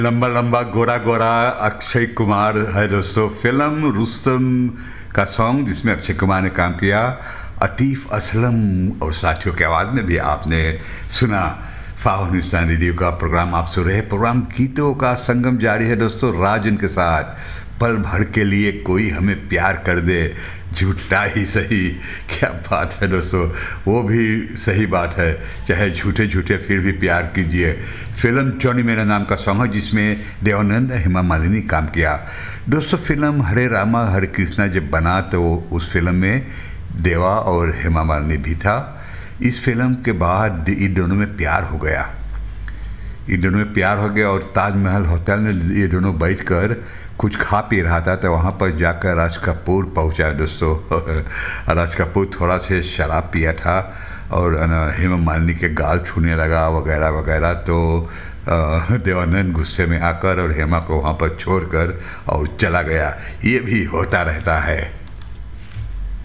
लंबा लंबा गोरा गोरा अक्षय कुमार है दोस्तों। फिल्म रुस्तम का सॉन्ग जिसमें अक्षय कुमार ने काम किया, अतीफ असलम और साथियों की आवाज़ में भी आपने सुना। फाउन हिंदुस्तान रेडियो का प्रोग्राम आप सुन रहे हैं। प्रोग्राम गीतों का संगम जारी है दोस्तों, राजन के साथ। पल भर के लिए कोई हमें प्यार कर दे, झूठा ही सही। क्या बात है दोस्तों, वो भी सही बात है, चाहे झूठे झूठे फिर भी प्यार कीजिए। फिल्म जॉनी मेरा नाम का सॉन्ग है जिसमें देवानंद हेमा मालिनी काम किया। दोस्तों फिल्म हरे रामा हरे कृष्णा जब बना तो उस फिल्म में देवा और हेमा मालिनी भी था। इस फिल्म के बाद इन दोनों में प्यार हो गया, और ताजमहल होटल में ये दोनों बैठकर कुछ खा पी रहा था। तो वहाँ पर जाकर राज कपूर पहुँचा दोस्तों। राज कपूर थोड़ा से शराब पिया था और हेमा मालिनी के गाल छूने लगा वगैरह वगैरह। तो देवानंद गुस्से में आकर और हेमा को वहाँ पर छोड़कर और चला गया। ये भी होता रहता है।